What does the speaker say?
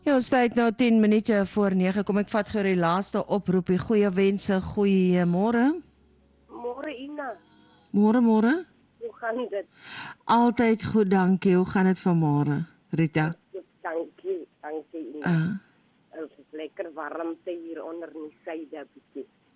Ons tyd nou 10 minute voor 9. Kom ek vat gou die laaste oproepie. Goeie wense, goeie môre. Môre Ina, Môre. hoe gaan dit? Altyd goed, dankie. Hoe gaan dit vanmôre, Rita? Dankie Ina. Het is lekker warmte hier onder in die syde bietjie.